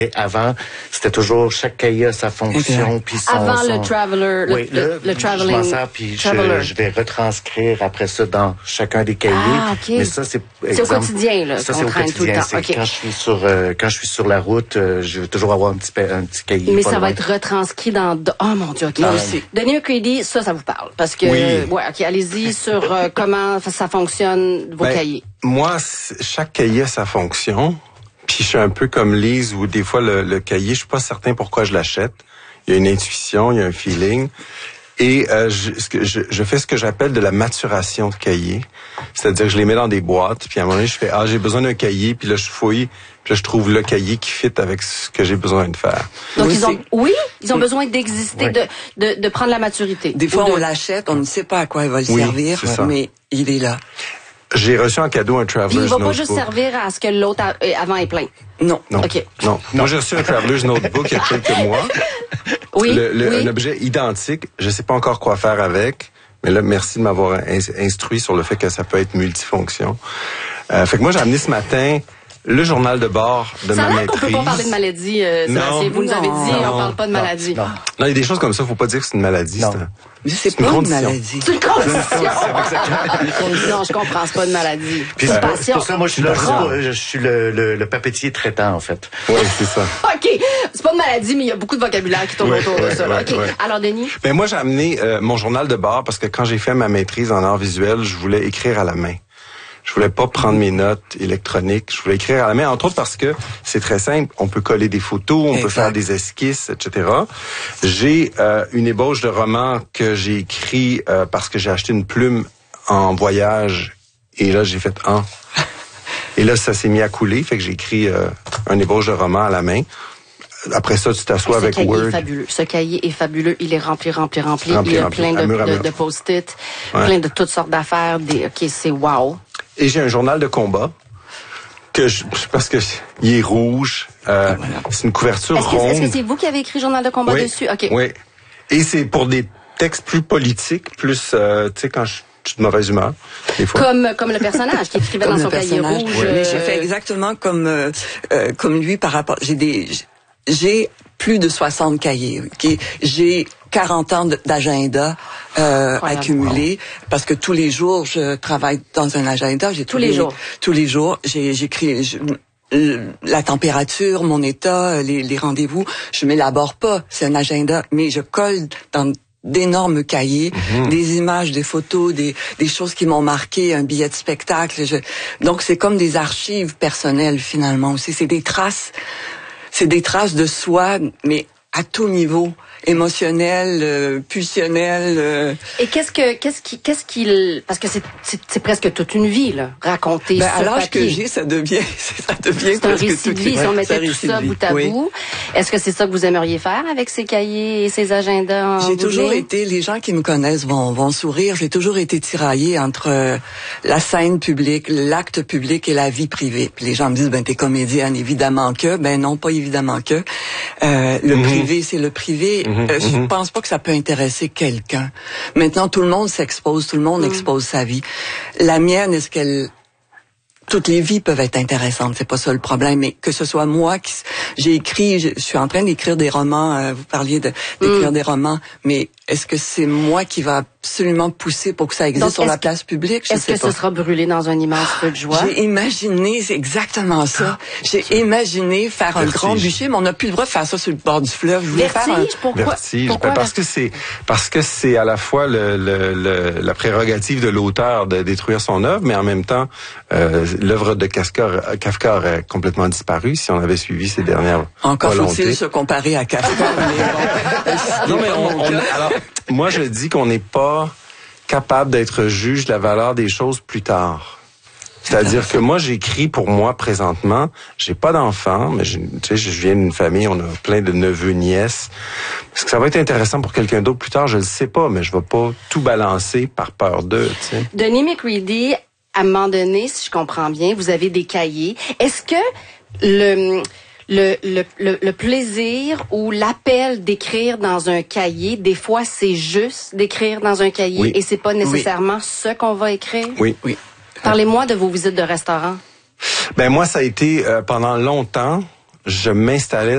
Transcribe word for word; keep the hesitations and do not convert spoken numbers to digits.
Et avant, c'était toujours chaque cahier a sa fonction. Puis son, avant son... le traveler, le, oui, le, là, le traveling. Je m'en sers, puis je, je vais retranscrire après ça dans chacun des cahiers. Ah, OK. Mais ça, c'est C'est au quotidien, là. Ça, c'est au quotidien. C'est okay. quand je suis sur euh, quand je suis sur la route, euh, je veux toujours avoir un petit, un petit cahier. Mais ça loin. va être retranscrit dans... Oh mon Dieu, OK. Moi aussi. Denis McCready, ça, ça vous parle. Parce que... Oui. Euh, ouais, OK, allez-y sur euh, comment ça fonctionne, vos ben, cahiers. Moi, chaque cahier a sa fonction. Puis je suis un peu comme Lise où des fois le, le cahier, je suis pas certain pourquoi je l'achète. Il y a une intuition, il y a un feeling. Et euh, je, ce que je, je fais ce que j'appelle de la maturation de cahier. C'est-à-dire que je les mets dans des boîtes, puis à un moment donné, je fais « Ah, j'ai besoin d'un cahier », puis là, je fouille, puis là, je trouve le cahier qui fit avec ce que j'ai besoin de faire. Donc, oui, ils ont, oui, ils ont besoin d'exister, oui. de, de, de prendre la maturité. Des fois, de... on l'achète, on ne sait pas à quoi il va le oui, servir, mais il est là. J'ai reçu en cadeau un Traveler's Puis il va pas Notebook. juste servir à ce que l'autre a, avant est plein. Non. Non. OK. Non. Moi, j'ai reçu un Traveler's Notebook il y a quelques mois. Oui, le, le, oui. Un objet identique. Je sais pas encore quoi faire avec. Mais là, merci de m'avoir instruit sur le fait que ça peut être multifonction. Euh, fait que moi, j'ai amené ce matin le journal de bord de ça ma a l'air maîtrise. qu'on peut pas parler de maladie, euh, Sébastien. Vous nous avez dit, non, on parle pas de non, maladie. Non. non, il y a des choses comme ça, faut pas dire que c'est une maladie. Non. C'est un... Mais c'est pas une une condition. maladie. C'est une condition. Non, je comprends, c'est pas une maladie. Puis C'est c'est une pour, c'est pour ça, moi, je suis là, je, je suis le, le, le papetier traitant, en fait. Oui, c'est ça. OK. C'est pas une maladie, mais il y a beaucoup de vocabulaire qui tourne Ouais, autour ouais, de ça. ouais, OK. ouais. Alors, Denis? Ben moi, j'ai amené euh, mon journal de bord parce que quand j'ai fait ma maîtrise en art visuel, je voulais écrire à la main. Je voulais pas prendre mes notes électroniques. Je voulais écrire à la main, entre autres parce que c'est très simple. On peut coller des photos, on exact. peut faire des esquisses, et cetera. J'ai euh, une ébauche de roman que j'ai écrit euh, parce que j'ai acheté une plume en voyage et là, j'ai fait « un ». Et là, ça s'est mis à couler, fait que j'ai écrit euh, un ébauche de roman à la main. Après ça, tu t'assois avec Ce cahier Word. est fabuleux. Ce cahier est fabuleux. Il est rempli, rempli, rempli. Rempli, il y a rempli. plein À de, mur à de, mur. de post-it, Ouais. plein de toutes sortes d'affaires. Des, OK, c'est wow. Et j'ai un journal de combat que je, parce que il est rouge. Euh, voilà. C'est une couverture Est-ce que, ronde. est-ce que c'est vous qui avez écrit Journal de combat oui, dessus? OK. Oui. Et c'est pour des textes plus politiques, plus, euh, tu sais, quand je suis de mauvaise humeur, des fois. Comme, comme le personnage qui écrivait Comme dans le son cahier personnage. rouge. Oui, euh, mais j'ai fait exactement comme euh, euh, comme lui par rapport. J'ai des j'ai plus de soixante cahiers. Okay? J'ai quarante ans d'agenda euh, accumulé parce que tous les jours je travaille dans un agenda. J'ai Tous les jours. Tous les jours, j'ai j'écris. Je, la température, mon état, les, les rendez-vous, je m'élabore pas. C'est un agenda, mais je colle dans d'énormes cahiers, mm-hmm. des images, des photos, des, des choses qui m'ont marqué, un billet de spectacle. Je, donc c'est comme des archives personnelles finalement aussi. C'est des traces, c'est des traces de soi, mais à tout niveau, émotionnel, euh, pulsionnel. Euh... Et qu'est-ce que qu'est-ce qui qu'est-ce qu'il parce que c'est c'est, c'est presque toute une vie là, raconter ben, sur à l'âge papier. que j'ai, ça devient ça devient c'est un récit de vie. Si on mettait tout ça bout à oui. bout, est-ce que c'est ça que vous aimeriez faire avec ces cahiers et ces agendas? J'ai toujours été, les gens qui me connaissent vont vont sourire. J'ai toujours été tiraillée entre euh, la scène publique, l'acte public et la vie privée. Puis les gens me disent ben t'es comédienne, évidemment que. Ben non, pas évidemment que. Euh, le mm-hmm. privé, c'est le privé. Mm-hmm. Euh, je pense pas que ça peut intéresser quelqu'un. Maintenant, tout le monde s'expose, tout le monde mm. expose sa vie. La mienne, est-ce qu'elle... Toutes les vies peuvent être intéressantes, c'est pas ça le problème, mais que ce soit moi qui... J'ai écrit, je, je suis en train d'écrire des romans, euh, vous parliez de, d'écrire mm. des romans, mais est-ce que c'est moi qui va absolument pousser pour que ça existe Donc, sur la place publique? Je est-ce sais que pas. ce sera brûlé dans un immense feu de joie? J'ai imaginé, c'est exactement ça. J'ai imaginé faire un Vertige. grand bûcher, mais on n'a plus le droit de faire ça sur le bord du fleuve. Je voulais Vertige, faire un... pourquoi? Vertige. Pourquoi Ben parce que c'est parce que c'est à la fois le, le, le, la prérogative de l'auteur de détruire son œuvre, mais en même temps, euh, l'œuvre de Kafka, Kafka aurait complètement disparu si on avait suivi ses dernières Encore volontés. faut-il se comparer à Kafka. mais bon, non, mais on, on, alors, moi, je dis qu'on n'est pas capable d'être juge de la valeur des choses plus tard. C'est-à-dire que moi, j'écris pour moi présentement. J'ai pas d'enfants, mais je, tu sais, je viens d'une famille, on a plein de neveux, nièces. Est-ce que ça va être intéressant pour quelqu'un d'autre plus tard? Je le sais pas, mais je vais pas tout balancer par peur d'eux, tu sais. Denis McCready, à un moment donné, si je comprends bien, vous avez des cahiers. Est-ce que le... Le, le, le, le plaisir ou l'appel d'écrire dans un cahier, des fois, c'est juste d'écrire dans un cahier oui. et c'est pas nécessairement oui. ce qu'on va écrire? Oui, oui. Parlez-moi de vos visites de restaurant. Ben moi, ça a été, euh, pendant longtemps, je m'installais